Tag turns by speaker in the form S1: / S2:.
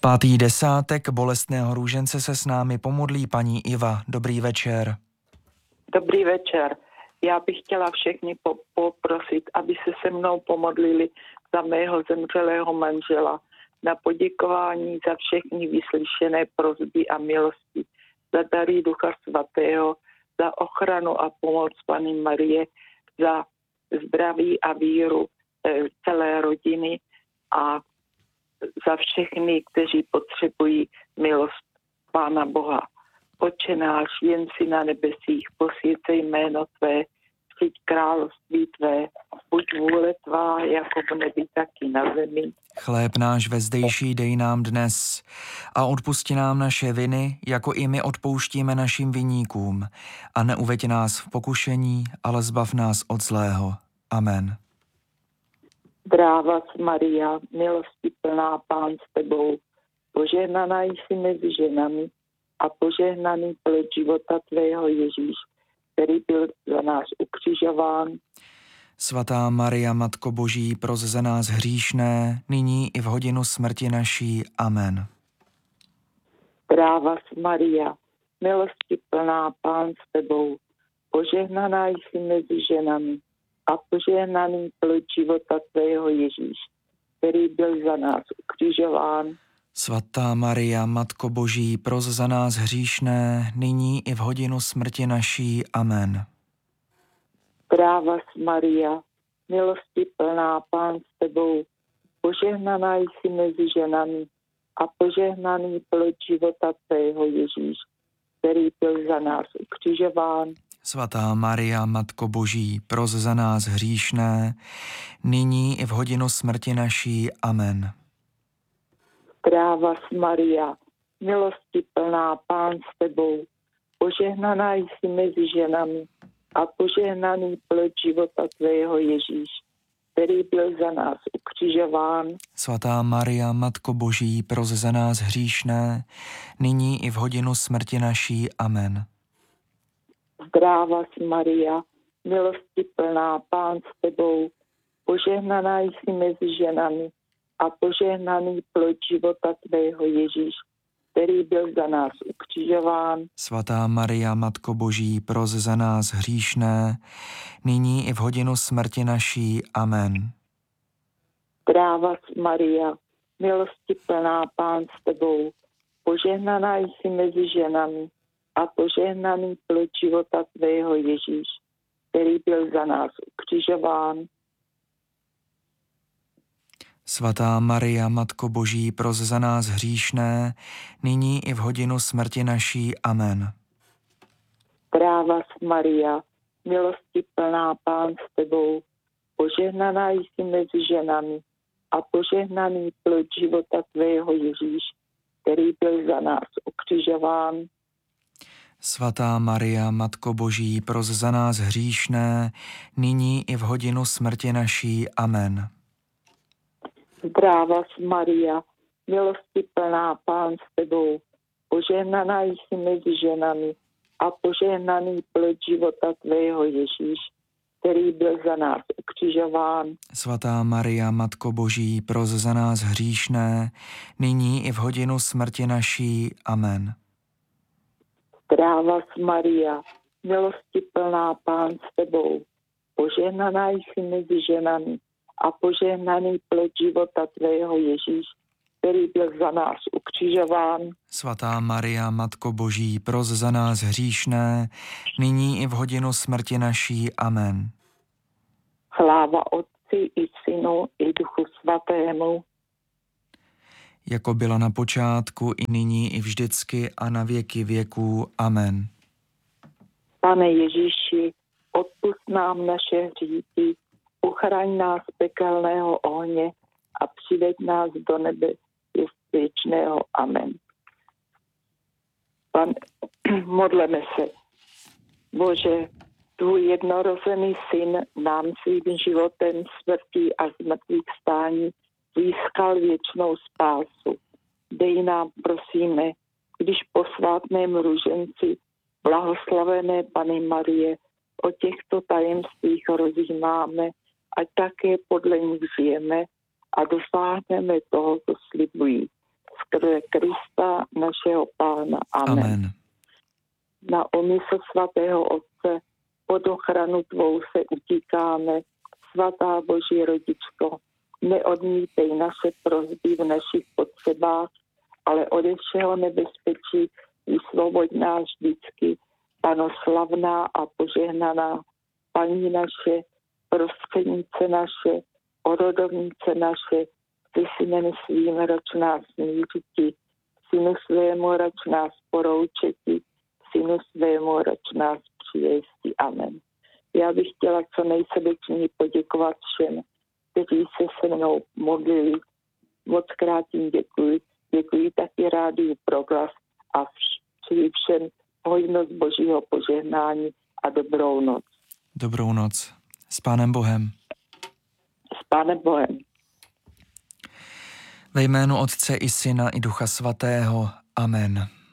S1: Pátý desátek bolestného růžence se s námi pomodlí paní Iva. Dobrý večer.
S2: Dobrý večer. Já bych chtěla všechny poprosit, aby se mnou pomodlili za mého zemřelého manžela, na poděkování za všechny vyslyšené prosby a milosti, za dary Ducha Svatého, za ochranu a pomoc Panny Marie, za zdraví a víru celé rodiny a za všechny, kteří potřebují milost Pána Boha. Otče náš, jen si na nebesích, posvěcej jméno Tvé, přijď království Tvé, buď vůle Tvá, jako v nebi, tak i na zemi.
S1: Chléb náš vezdejší dej nám dnes a odpusti nám naše viny, jako i my odpouštíme našim viníkům. A neuveď nás v pokušení, ale zbav nás od zlého. Amen.
S2: Zdráva Maria, milosti plná, Pán s Tebou, požehnaná jsi mezi ženami a požehnaný plod života Tvého Ježíš, který byl za nás ukřižován.
S1: Svatá Maria, Matko Boží, pros za nás hříšné, nyní i v hodinu smrti naší. Amen.
S2: Zdráva Maria, milosti plná, Pán s Tebou, požehnaná jsi mezi ženami a požehnaný plod života Tvého Ježíš, který byl za nás ukřižován.
S1: Svatá Maria, Matko Boží, pros za nás hříšné, nyní i v hodinu smrti naší. Amen.
S2: Zdráva Maria, milosti plná, Pán s Tebou, požehnaná jsi mezi ženami a požehnaný plod života Tvého Ježíš, který byl za nás ukřižován.
S1: Svatá Maria, Matko Boží, pros za nás hříšné, nyní i v hodinu smrti naší. Amen.
S2: Zdráva Maria, milosti plná, Pán s Tebou, požehnaná jsi mezi ženami a požehnaný plod života Tvého Ježíš, který byl za nás ukřižován.
S1: Svatá Maria, Matko Boží, pros za nás hříšné, nyní i v hodinu smrti naší. Amen.
S2: Zdráva Maria, milosti plná, Pán s Tebou, požehnaná jsi mezi ženami a požehnaný plod života Tvého Ježíš, který byl za nás ukřižován.
S1: Svatá Maria, Matko Boží, pros za nás hříšné, nyní i v hodinu smrti naší. Amen.
S2: Zdráva Maria, milosti plná, Pán s Tebou, požehnaná jsi mezi ženami a požehnaný plod života Tvého Ježíš, který byl za nás ukřižován.
S1: Svatá Maria, Matko Boží, pros za nás hříšné, nyní i v hodinu smrti naší. Amen.
S2: Zdráva Maria, milosti plná, Pán s Tebou, požehnaná jsi mezi ženami a požehnaný plod života Tvého Ježíš, který byl za nás ukřižován.
S1: Svatá Maria, Matko Boží, pros za nás hříšné, nyní i v hodinu smrti naší. Amen.
S2: Zdráva Maria, milosti plná, Pán s Tebou, požehnaná jsi mezi ženami a požehnaný plod života Tvého Ježíš, který byl za nás ukřižován.
S1: Svatá Maria, Matko Boží, pros za nás hříšné, nyní i v hodinu smrti naší. Amen.
S2: Zdráva Maria, milosti plná, Pán s Tebou, požehnaná jsi mezi ženami a požehnaný plod života Tvého Ježíš, který byl za nás ukřižován.
S1: Svatá Maria, Matko Boží, pros za nás hříšné, nyní i v hodinu smrti naší. Amen.
S2: Chvála Otci i Synu i Duchu Svatému,
S1: jako byla na počátku, i nyní, i vždycky, a na věky věků. Amen.
S2: Pane Ježíši, odpusť nám naše hříchy, uchraň nás z pekelného ohně a přiveď nás do nebe věčného. Amen. Modleme se. Bože, tvůj jednorozený syn nám svým životem, smrtí a zmrtvých vstání získal věčnou spásu. Dej nám, prosíme, když posvátném růženci blahoslavené Panny Marie o těchto tajemstvích rozjímáme, ať také podle nich žijeme a dosáhneme toho, co slibují. skrze Krista, našeho Pána. Amen.
S1: Amen.
S2: Na omysl svatého Otce pod ochranu tvou se utíkáme. Svatá Boží rodičko, neodmítej naše prosby v našich potřebách, ale ode všeho nebezpečí vysvoboď nás vždycky, panoslavná a požehnaná, paní naše, prostřednice naše, orodovnice naše, ty synem svým rač nás smířiti, synu svému rač nás poroučeti, synu svému rač nás přijesti. Amen. Já bych chtěla co nejsrdečněji poděkovat všem, kteří se se mnou modlili. Moc krát jim děkuji. Děkuji taky Rádiu Proglas a přeji všem hojnost Božího požehnání a dobrou noc.
S1: Dobrou noc. S Pánem Bohem.
S2: S Pánem Bohem.
S1: Ve jménu Otce i Syna i Ducha Svatého. Amen.